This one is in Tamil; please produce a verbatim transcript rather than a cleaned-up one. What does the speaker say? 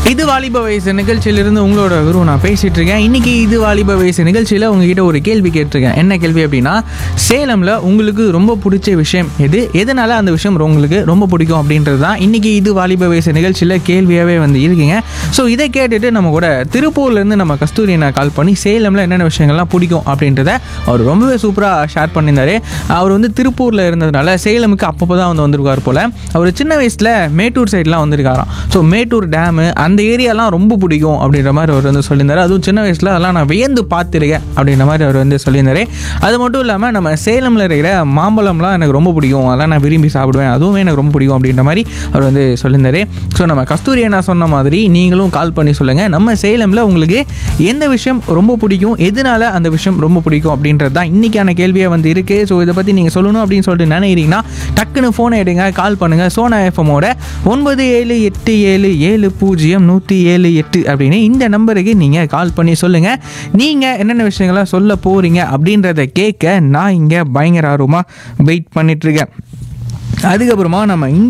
இது வாலிப வயசு நிகழ்ச்சியிலிருந்து உங்களோட குரு நான் பேசிட்டு இருக்கேன். இன்னைக்கு இது வாலிப வயசு நிகழ்ச்சியில் உங்ககிட்ட ஒரு கேள்வி கேட்டிருக்கேன். என்ன கேள்வி அப்படின்னா, சேலமில் உங்களுக்கு ரொம்ப பிடிச்ச விஷயம் எது, எதனால அந்த விஷயம் உங்களுக்கு ரொம்ப பிடிக்கும் அப்படின்றது தான் இன்னைக்கு இது வாலிப வயசு நிகழ்ச்சியில் கேள்வியாகவே வந்து இருக்குங்க. ஸோ இதை கேட்டுட்டு நம்ம கூட திருப்பூர்லேருந்து நம்ம கஸ்தூரி நான் கால் பண்ணி சேலமில் என்னென்ன விஷயங்கள்லாம் பிடிக்கும் அப்படின்றத அவர் ரொம்பவே சூப்பராக ஷேர் பண்ணியிருந்தாரு. அவர் வந்து திருப்பூரில் இருந்ததுனால சேலமுக்கு அப்பப்போ தான் வந்து வந்திருக்கார் போல். அவர் சின்ன வயசில் மேட்டூர் சைட்லாம் வந்திருக்காராம். ஸோ மேட்டூர் டேமு அந்த ஏரியாலாம் ரொம்ப பிடிக்கும் அப்படின்ற மாதிரி அவர் வந்து சொல்லியிருந்தார். அதுவும் சின்ன வயசில் அதெல்லாம் நான் வியந்து பார்த்துருக்கேன் அப்படின்ற மாதிரி அவர் வந்து சொல்லியிருந்தார். அது மட்டும் இல்லாமல் நம்ம சேலமில் இருக்கிற மாம்பழம்லாம் எனக்கு ரொம்ப பிடிக்கும், அதெல்லாம் நான் விரும்பி சாப்பிடுவேன், அதுவும் எனக்கு ரொம்ப பிடிக்கும் அப்படின்ற மாதிரி அவர் வந்து சொல்லியிருந்தார். ஸோ நம்ம கஸ்தூரி என்ன சொன்ன மாதிரி நீங்களும் கால் பண்ணி சொல்லுங்கள், நம்ம சேலமில் உங்களுக்கு எந்த விஷயம் ரொம்ப பிடிக்கும், எதனால அந்த விஷயம் ரொம்ப பிடிக்கும் அப்படின்றது தான் இன்றைக்கான கேள்வியாக வந்து இருக்குது. ஸோ இதை பற்றி நீங்கள் சொல்லணும் அப்படின்னு சொல்லிட்டு நினைக்கிறீங்கன்னா டக்குன்னு ஃபோனை எடுங்க, கால் பண்ணுங்கள். சோனா எஃப்எம்மோட ஒன்பது ஏழு எட்டு ஏழு ஏழு பூஜ்ஜியம் நூற்றி ஏழு எட்டு அப்படின்னு இந்த நம்பருக்கு நீங்கள் கால் பண்ணி சொல்லுங்கள் நீங்கள் என்னென்ன விஷயங்கள்லாம் சொல்ல போகிறீங்க அப்படின்றத கேட்க நான் இங்கே பயங்கர ஆர்வமாக வெயிட் பண்ணிகிட்ருக்கேன். அதுக்கப்புறமா நம்ம